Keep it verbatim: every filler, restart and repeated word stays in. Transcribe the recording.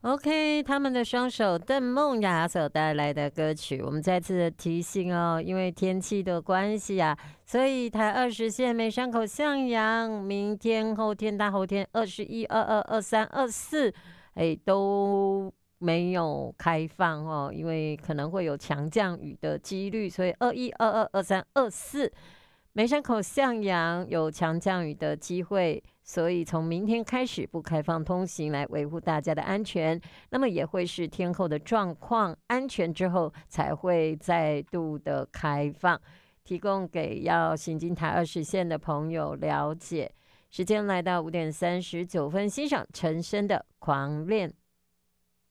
OK，他们的双手邓梦雅所带来的歌曲，我们再次提醒哦，因为天气的关系啊，所以台二十线梅山口向阳，明天、后天、大后天二十一、二二、二三、二四，哎，都没有开放哦，因为可能会有强降雨的几率，所以二一、二二、二三、二四。梅山口向阳有强降雨的机会，所以从明天开始不开放通行，来维护大家的安全。那么也会是天候的状况安全之后，才会再度的开放，提供给要行经台二十线的朋友了解。时间来到五点三十九分，欣赏陈升的《狂恋》。